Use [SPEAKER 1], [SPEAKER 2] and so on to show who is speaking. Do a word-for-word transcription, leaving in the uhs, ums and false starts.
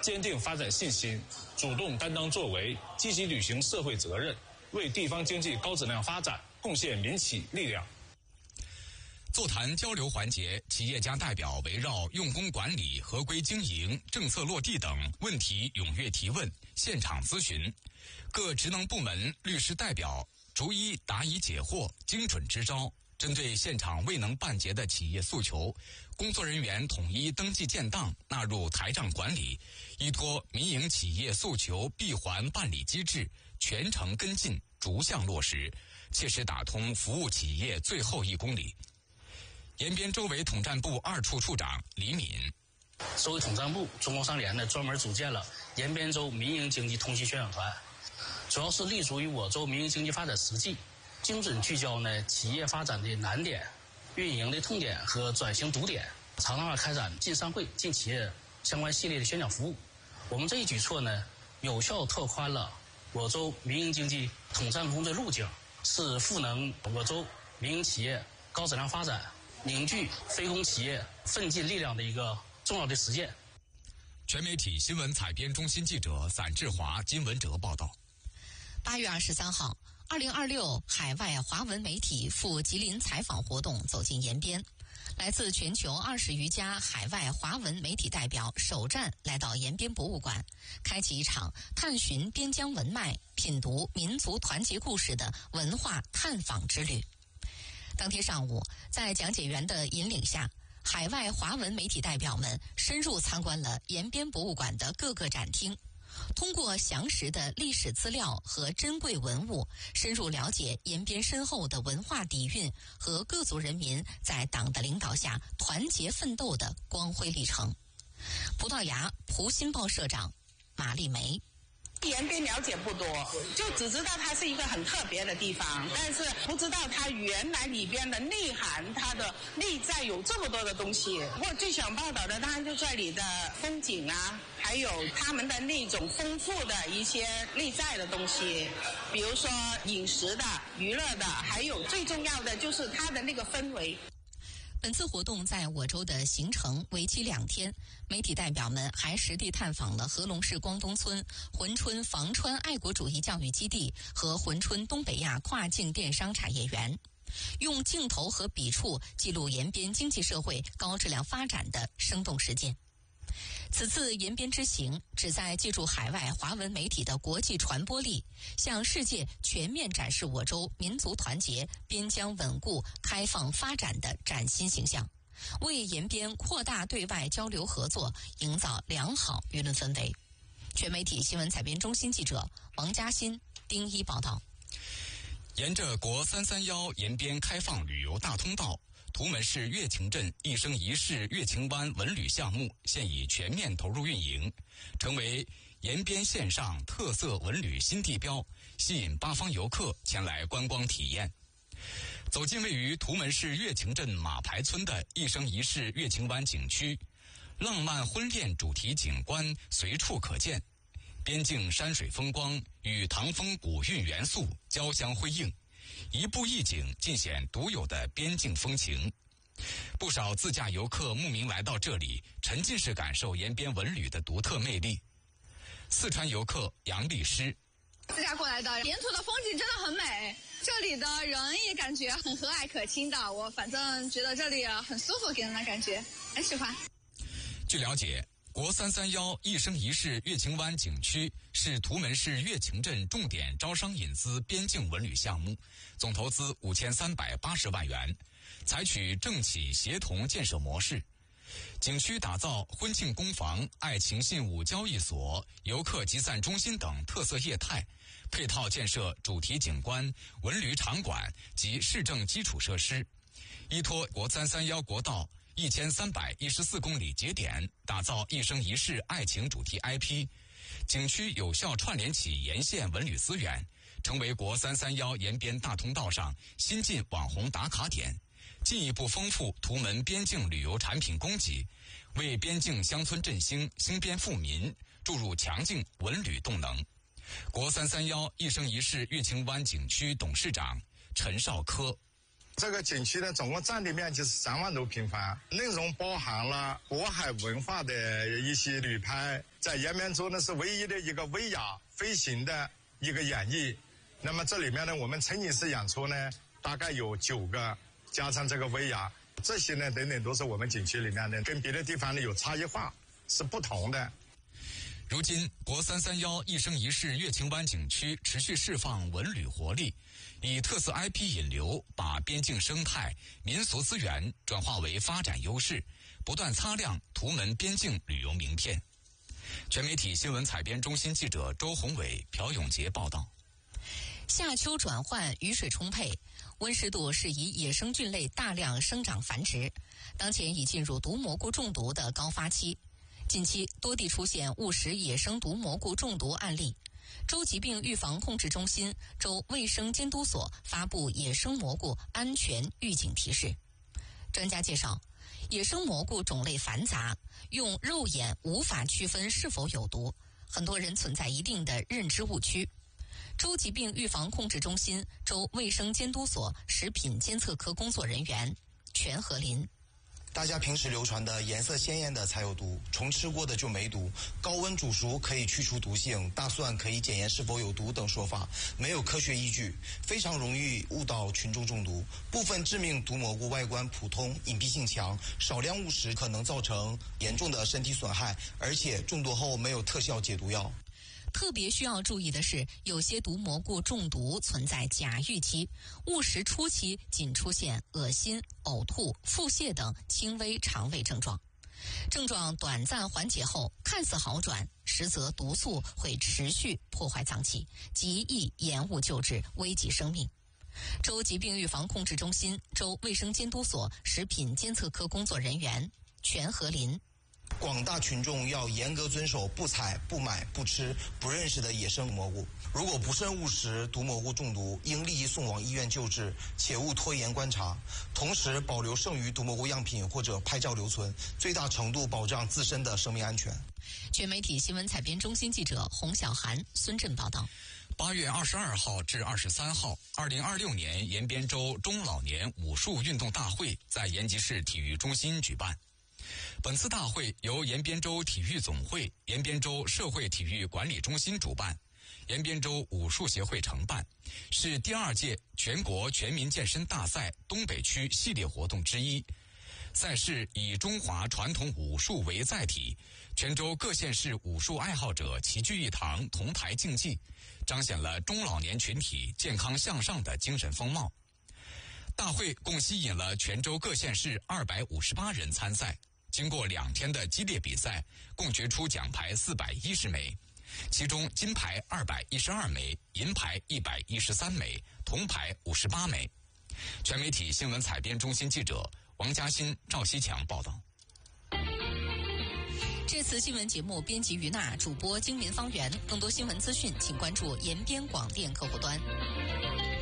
[SPEAKER 1] 坚定发展信心，主动担当作为，积极履行社会责任，为地方经济高质量发展贡献民企力量。
[SPEAKER 2] 座谈交流环节，企业家代表围绕用工管理、合规经营、政策落地等问题踊跃提问，现场咨询。各职能部门律师代表逐一答疑解惑，精准支招。针对现场未能办结的企业诉求，工作人员统一登记建档，纳入台账管理，依托民营企业诉求闭环办理机制，全程跟进，逐项落实，切实打通服务企业最后一公里。延边州委统战部二处处长李敏，
[SPEAKER 3] 州委统战部中工商联呢专门组建了延边州民营经济通信宣讲团，主要是立足于我州民营经济发展实际，精准聚焦呢企业发展的难点、运营的痛点和转型堵点，常态化开展进商会、进企业相关系列的宣讲服务。我们这一举措呢，有效拓宽了我州民营经济统战工作路径，是赋能我州民营企业高质量发展、凝聚非公企业奋进力量的一个重要的实践。
[SPEAKER 2] 全媒体新闻采编中心记者散志华、金文哲报道。
[SPEAKER 4] 八月二十三号，二零二六海外华文媒体赴吉林采访活动走进延边，来自全球二十余家海外华文媒体代表首站来到延边博物馆，开启一场探寻边疆文脉、品读民族团结故事的文化探访之旅。当天上午，在讲解员的引领下，海外华文媒体代表们深入参观了延边博物馆的各个展厅，通过详实的历史资料和珍贵文物，深入了解延边深厚的文化底蕴和各族人民在党的领导下团结奋斗的光辉历程。葡萄牙葡新报社长马丽梅，
[SPEAKER 5] 延边了解不多，就只知道它是一个很特别的地方，但是不知道它原来里边的内涵，它的内在有这么多的东西。我最想报道的当然就在里的风景啊，还有他们的那种丰富的一些内在的东西，比如说饮食的、娱乐的，还有最重要的就是它的那个氛围。
[SPEAKER 4] 本次活动在我州的行程为期两天，媒体代表们还实地探访了和龙市光东村、珲春房川爱国主义教育基地和珲春东北亚跨境电商产业园，用镜头和笔触记录延边经济社会高质量发展的生动实践。此次延边之行旨在借助海外华文媒体的国际传播力，向世界全面展示我州民族团结、边疆稳固、开放发展的崭新形象，为延边扩大对外交流合作营造良好舆论氛围。全媒体新闻采编中心记者王嘉欣、丁一报道。
[SPEAKER 2] 沿着国三三幺延边开放旅游大通道，图门市乐晴镇一生一世乐晴湾文旅项目现已全面投入运营，成为延边线上特色文旅新地标，吸引八方游客前来观光体验。走进位于图门市乐晴镇马牌村的一生一世乐晴湾景区，浪漫婚恋主题景观随处可见，边境山水风光与唐风古韵元素交相辉映，一步一景尽显独有的边境风情。不少自驾游客慕名来到这里，沉浸式感受延边文旅的独特魅力。四川游客杨丽诗，
[SPEAKER 6] 自驾过来的，沿途的风景真的很美，这里的人也感觉很和蔼可亲的，我反正觉得这里很舒服，给人的感觉很喜欢。
[SPEAKER 2] 据了解，国三三幺一生一世乐晴湾景区是图门市乐晴镇重点招商引资边境文旅项目，总投资五千三百八十万元，采取政企协同建设模式。景区打造婚庆工坊、爱情信物交易所、游客集散中心等特色业态，配套建设主题景观、文旅场馆及市政基础设施，依托国三三幺国道一千三百一十四公里节点，打造一生一世爱情主题 I P， 景区有效串联起沿线文旅资源，成为国三三幺延边大通道上新晋网红打卡点，进一步丰富图门边境旅游产品供给，为边境乡村振兴、兴边富民注入强劲文旅动能。国三三幺一生一世乐晴湾景区董事长陈少科，
[SPEAKER 7] 这个景区呢，总共占地面积是三万多平方，内容包含了渤海文化的一些旅拍、 在延边州呢是唯一的一个威亚飞行的一个演绎。那么这里面呢，我们沉浸式演出呢，大概有九个，加上这个威亚，这些呢等等都是我们景区里面的，跟别的地方呢有差异化，是不同的。
[SPEAKER 2] 如今，国三三幺一生一世乐清湾景区持续释放文旅活力，以特色 I P 引流，把边境生态、民俗资源转化为发展优势，不断擦亮图门边境旅游名片。全媒体新闻采编中心记者周宏伟、朴永杰报道。
[SPEAKER 4] 夏秋转换，雨水充沛，温湿度适宜野生菌类大量生长繁殖，当前已进入毒蘑菇中毒的高发期。近期多地出现误食野生毒蘑菇中毒案例，州疾病预防控制中心、州卫生监督所发布野生蘑菇安全预警提示。专家介绍，野生蘑菇种类繁杂，用肉眼无法区分是否有毒，很多人存在一定的认知误区。州疾病预防控制中心、州卫生监督所食品监测科工作人员全和林。
[SPEAKER 8] 大家平时流传的颜色鲜艳的才有毒，虫吃过的就没毒，高温煮熟可以去除毒性，大蒜可以检验是否有毒等说法，没有科学依据，非常容易误导群众中毒。部分致命毒蘑菇外观普通，隐蔽性强，少量误食可能造成严重的身体损害，而且中毒后没有特效解毒药。
[SPEAKER 4] 特别需要注意的是，有些毒蘑菇中毒存在假预期，误食初期仅出现恶心、呕吐、腹泻等轻微肠胃症状，症状短暂缓解后看似好转，实则毒素会持续破坏脏器，极易延误救治，危及生命。州疾病预防控制中心、州卫生监督所食品监测科工作人员全和林。
[SPEAKER 8] 广大群众要严格遵守不采、不买、不吃不认识的野生蘑菇。如果不慎误食毒蘑菇中毒，应立即送往医院救治，切勿拖延观察。同时，保留剩余毒蘑菇样品或者拍照留存，最大程度保障自身的生命安全。
[SPEAKER 4] 全媒体新闻采编中心记者洪小涵、孙振报道。
[SPEAKER 2] 八月二十二号至二十三号，二零二六年延边州中老年武术运动大会在延吉市体育中心举办。本次大会由延边州体育总会、延边州社会体育管理中心主办，延边州武术协会承办，是第二届全国全民健身大赛东北区系列活动之一。赛事以中华传统武术为载体，全州各县市武术爱好者齐聚一堂，同台竞技，彰显了中老年群体健康向上的精神风貌。大会共吸引了全州各县市二百五十八人参赛，经过两天的激烈比赛，共决出奖牌四百一十枚，其中金牌二百一十二枚，银牌一百一十三枚，铜牌五十八枚。全媒体新闻采编中心记者王嘉欣、赵西强报道。
[SPEAKER 4] 这次新闻节目编辑于娜，主播精民方圆。更多新闻资讯，请关注延边广电客户端。